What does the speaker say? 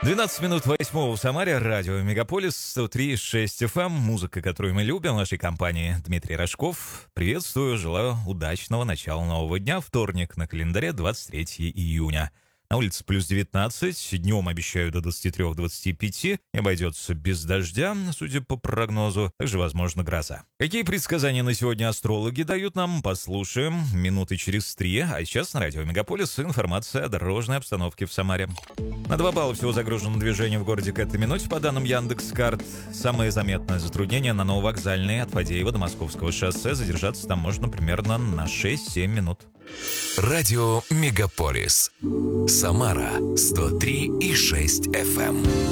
12 минут 8 в Самаре, радио Мегаполис, 103,6 FM, музыка, которую мы любим, в нашей компании Дмитрий Рожков. Приветствую, желаю удачного начала нового дня, вторник, на календаре 23 июня. На улице плюс 19, днем обещаю до 23-25, и обойдется без дождя, судя по прогнозу, также возможно гроза. Какие предсказания на сегодня астрологи дают нам, послушаем минуты через 3, а сейчас на радио Мегаполис информация о дорожной обстановке в Самаре. На 2 балла всего загружено движение в городе к этой минуте, по данным Яндекс.Карт. Самое заметное затруднение на Нововокзальной от Фадеева до Московского шоссе, задержаться там можно примерно на 6-7 минут. Радио Мегаполис. Самара 103,6 FM.